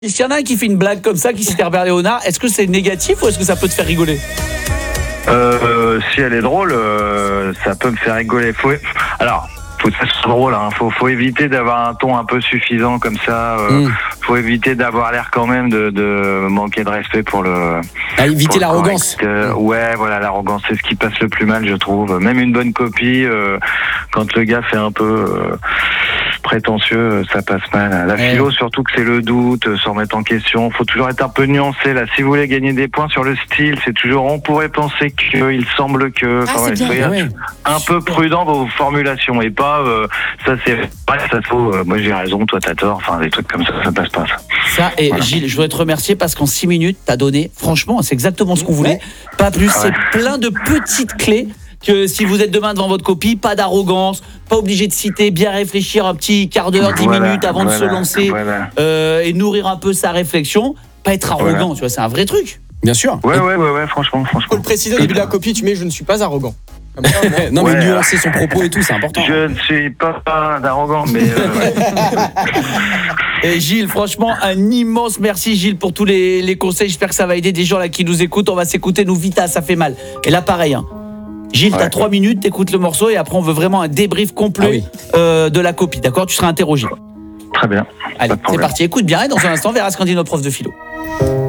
S'il y en a un qui fait une blague comme ça, qui cite Herbert Léonard, est-ce que c'est négatif ou est-ce que ça peut te faire rigoler ? Si elle est drôle, ça peut me faire rigoler. Faut que ça soit drôle, hein. Faut éviter d'avoir un ton un peu suffisant comme ça. Faut éviter d'avoir l'air quand même de manquer de respect pour le. Éviter l'arrogance. Ouais, voilà, l'arrogance, c'est ce qui passe le plus mal, je trouve. Même une bonne copie, quand le gars fait un peu prétentieux, ça passe mal. La philo, surtout que c'est le doute, se remettre en question. Faut toujours être un peu nuancé. Là, si vous voulez gagner des points sur le style, c'est toujours on pourrait penser que, il semble que. Soyez un peu prudent dans vos formulations et pas ça c'est ça faut. Moi j'ai raison, toi t'as tort. Enfin des trucs comme ça passe pas. Ça et voilà. Gilles, je voudrais te remercier parce qu'en 6 minutes t'as donné. Franchement, c'est exactement ce qu'on voulait. Pas plus. C'est plein de petites clés. Que si vous êtes demain devant votre copie, pas d'arrogance, pas obligé de citer, bien réfléchir un petit quart d'heure, 10 minutes avant de se lancer et nourrir un peu sa réflexion, pas être arrogant, tu vois, c'est un vrai truc. Bien sûr. Ouais, franchement. Faut le préciser au début de la copie, tu mets je ne suis pas arrogant. Comme ça, non mais nuancer son propos et tout, c'est important. Je ne suis pas d'arrogant, mais Et Gilles, franchement, un immense merci Gilles pour tous les conseils. J'espère que ça va aider des gens là qui nous écoutent. On va s'écouter, nous Vita, ça fait mal. Et là pareil, hein. Gilles, t'as 3 minutes, t'écoutes le morceau et après on veut vraiment un débrief complet de la copie, d'accord ? Tu seras interrogé. Très bien. Allez, c'est parti, écoute bien et dans un instant on verra ce qu'en dit notre prof de philo.